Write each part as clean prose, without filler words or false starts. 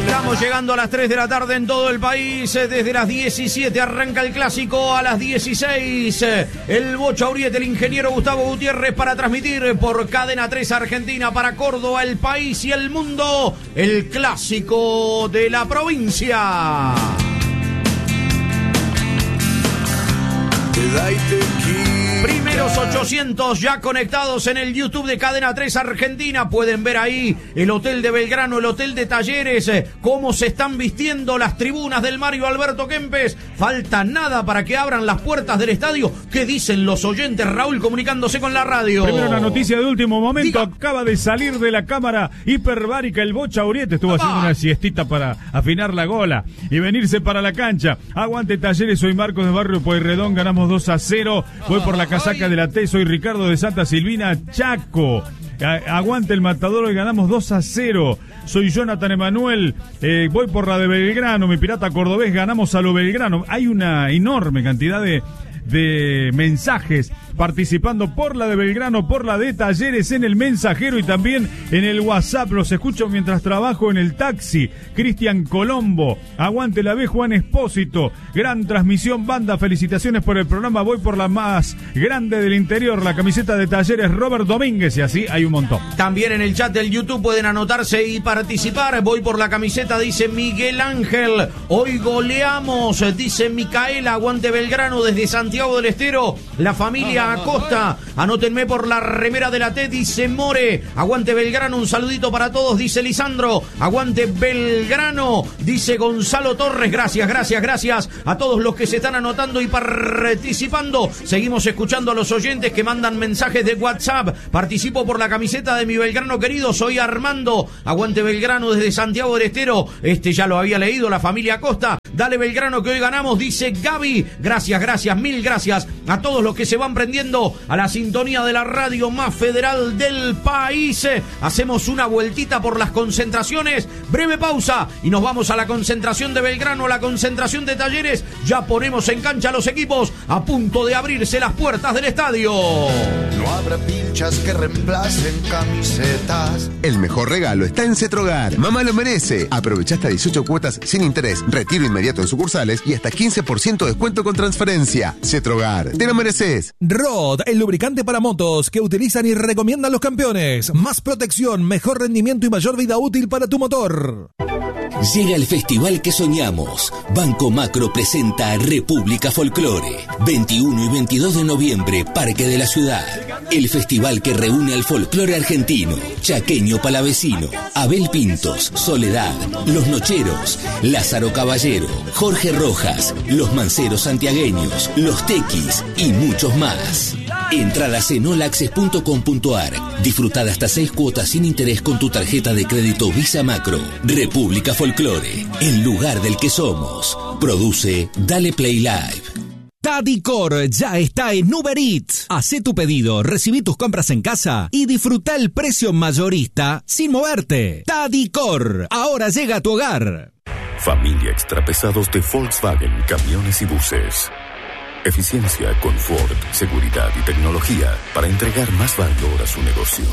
Estamos llegando a las 3 de la tarde en todo el país. Desde las 17 arranca el clásico. A las 16 el Bocha Uriete, el ingeniero Gustavo Gutiérrez, para transmitir por Cadena 3 Argentina para Córdoba, el país y el mundo, el clásico de la provincia. Primeros 800 ya conectados en el YouTube de Cadena 3 Argentina. Pueden ver ahí el hotel de Belgrano, el hotel de Talleres, cómo se están vistiendo las tribunas del Mario Alberto Kempes. Falta nada para que abran las puertas del estadio. ¿Qué dicen los oyentes? Raúl comunicándose con la radio. Primero una noticia de último momento. Acaba de salir de la cámara hiperbárica el Bocha Uriete. Estuvo haciendo una siestita para afinar la gola y venirse para la cancha. Aguante Talleres, soy Marcos de Barrio Pueyrredón, ganamos 2-0. Voy por la casaca de la T, soy Ricardo de Santa Silvina, Chaco. Aguante el Matador, hoy ganamos 2-0. Soy Jonathan Emanuel, voy por la de Belgrano, mi pirata cordobés, ganamos a lo Belgrano. Hay una enorme cantidad de mensajes participando por la de Belgrano, por la de Talleres en el mensajero y también en el WhatsApp. Los escucho mientras trabajo en el taxi. Cristian Colombo, aguante la B, Juan Espósito, gran transmisión, banda, felicitaciones por el programa. Voy por la más grande del interior, la camiseta de Talleres, Robert Domínguez, y así hay un montón. También en el chat del YouTube pueden anotarse y participar. Voy por la camiseta, dice Miguel Ángel. Hoy goleamos, dice Micaela. Aguante Belgrano desde Santiago del Estero, la familia Acosta. Anótenme por la remera de la T, dice More. Aguante Belgrano, un saludito para todos, dice Lisandro. Aguante Belgrano, dice Gonzalo Torres. Gracias a todos los que se están anotando y participando. Seguimos escuchando a los oyentes que mandan mensajes de WhatsApp. Participo por la camiseta de mi Belgrano querido, soy Armando. Aguante Belgrano desde Santiago del Estero. Ya lo había leído, la familia Acosta. Dale Belgrano que hoy ganamos, dice Gaby. Gracias, mil gracias a todos los que se van prendiendo a la sintonía de la radio más federal del país. Hacemos una vueltita por las concentraciones, breve pausa y nos vamos a la concentración de Belgrano, a la concentración de Talleres. Ya ponemos en cancha los equipos, a punto de abrirse las puertas del estadio. No habrá pinchas que reemplacen camisetas. El mejor regalo está en Cetrogar. Mamá lo merece. Aprovecha hasta 18 cuotas sin interés, retiro inmediato en sucursales y hasta 15% de descuento con transferencia. Cetrogar, te lo mereces. Rod, el lubricante para motos que utilizan y recomiendan los campeones. Más protección, mejor rendimiento y mayor vida útil para tu motor. Llega el festival que soñamos. Banco Macro presenta República Folclore. 21 y 22 de noviembre, Parque de la Ciudad. El festival que reúne al folclore argentino, chaqueño palavecino, Abel Pintos, Soledad, Los Nocheros, Lázaro Caballero, Jorge Rojas, Los Manceros santiagueños, Los Tequis y muchos más. Entradas en olaccess.com.ar. Disfrutad hasta 6 cuotas sin interés con tu tarjeta de crédito Visa Macro. República Folclore, el lugar del que somos. Produce Dale Play Live. Tadicor ya está en Uber Eats. Hacé tu pedido, recibí tus compras en casa y disfruta el precio mayorista sin moverte. Tadicor, ahora llega a tu hogar. Familia Extrapesados de Volkswagen Camiones y Buses. Eficiencia, confort, seguridad y tecnología para entregar más valor a su negocio.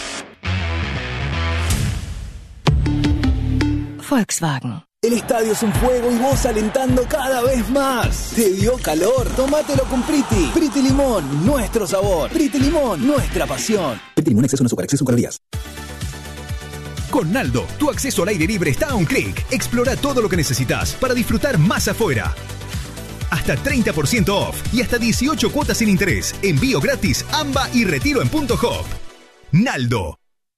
Volkswagen. El estadio es un fuego y vos alentando cada vez más. ¿Te dio calor? Tómatelo con Priti. Priti Limón, nuestro sabor. Priti Limón, nuestra pasión. Priti Limón, exceso no azúcar, exceso calorías. Con Naldo, tu acceso al aire libre está a un clic. Explora todo lo que necesitas para disfrutar más afuera. Hasta 30% off y hasta 18 cuotas sin interés. Envío gratis, AMBA y retiro en Punto Hop. Naldo.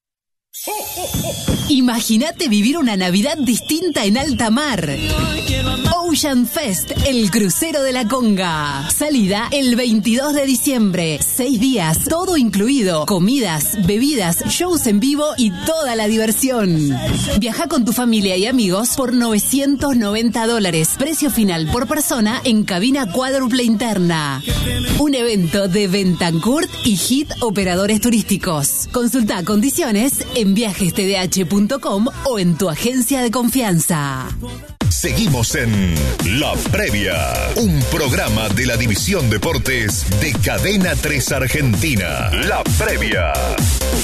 Imagínate vivir una Navidad distinta en alta mar. Ocean Fest, el crucero de la Conga. Salida el 22 de diciembre. 6 días, todo incluido. Comidas, bebidas, shows en vivo y toda la diversión. Viaja con tu familia y amigos por $990. Precio final por persona en cabina cuádruple interna. Un evento de Bentancurt y Hit Operadores Turísticos. Consulta condiciones en viajestdh.com o en tu agencia de confianza. Seguimos en La Previa, un programa de la División Deportes de Cadena 3 Argentina. La Previa.